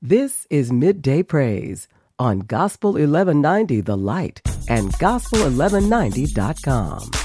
This is Midday Praise on Gospel 1190 The Light and Gospel1190.com.